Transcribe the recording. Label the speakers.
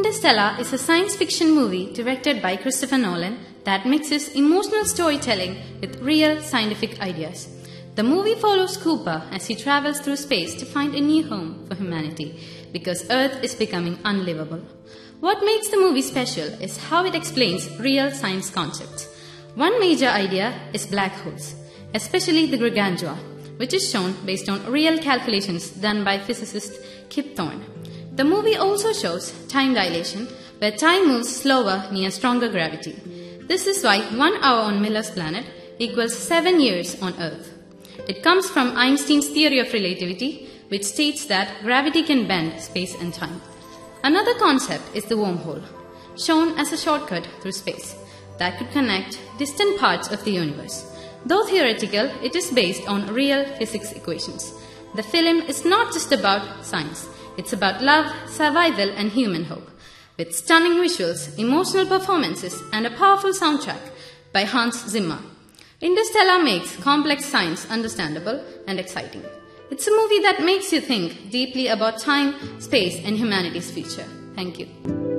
Speaker 1: Interstellar is a science fiction movie directed by Christopher Nolan that mixes emotional storytelling with real scientific ideas. The movie follows Cooper as he travels through space to find a new home for humanity because Earth is becoming unlivable. What makes the movie special is how it explains real science concepts. One major idea is black holes, especially the Gargantua, which is shown based on real calculations done by physicist Kip Thorne. The movie also shows time dilation, where time moves slower near stronger gravity. This is why 1 hour on Miller's planet equals 7 years on Earth. It comes from Einstein's theory of relativity, which states that gravity can bend space and time. Another concept is the wormhole, shown as a shortcut through space that could connect distant parts of the universe. Though theoretical, it is based on real physics equations. The film is not just about science. It's about love, survival, and human hope, with stunning visuals, emotional performances, and a powerful soundtrack by Hans Zimmer. Interstellar makes complex science understandable and exciting. It's a movie that makes you think deeply about time, space, and humanity's future. Thank you.